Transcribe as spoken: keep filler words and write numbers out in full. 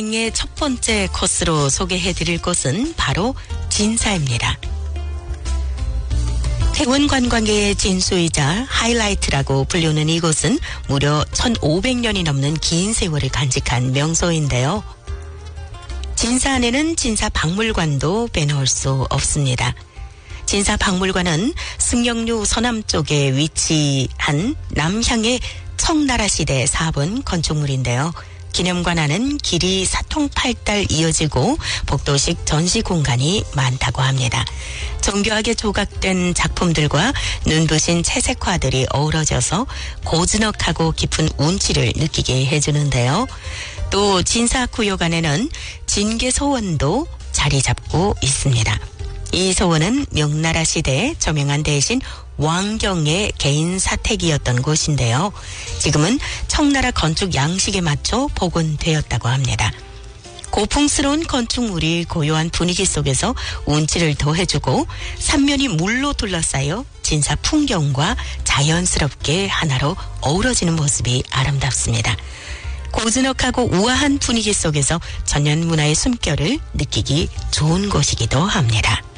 의 첫 번째 코스로 소개해드릴 곳은 바로 진사입니다. 태원 관광계의 진수이자 하이라이트라고 불리는 이곳은 무려 천오백 년이 넘는 긴 세월을 간직한 명소인데요. 진사 안에는 진사박물관도 빼놓을 수 없습니다. 진사박물관은 승영류 서남쪽에 위치한 남향의 청나라 시대 사 번 건축물인데요. 기념관 안은 길이 사통팔달 이어지고 복도식 전시 공간이 많다고 합니다. 정교하게 조각된 작품들과 눈부신 채색화들이 어우러져서 고즈넉하고 깊은 운치를 느끼게 해주는데요. 또 진사구역 안에는 진계서원도 자리 잡고 있습니다. 이 서원은 명나라 시대에 저명한 대신 왕경의 개인 사택이었던 곳인데요. 지금은 청나라 건축 양식에 맞춰 복원되었다고 합니다. 고풍스러운 건축물이 고요한 분위기 속에서 운치를 더해주고 삼면이 물로 둘러싸여 진사 풍경과 자연스럽게 하나로 어우러지는 모습이 아름답습니다. 고즈넉하고 우아한 분위기 속에서 전년 문화의 숨결을 느끼기 좋은 곳이기도 합니다.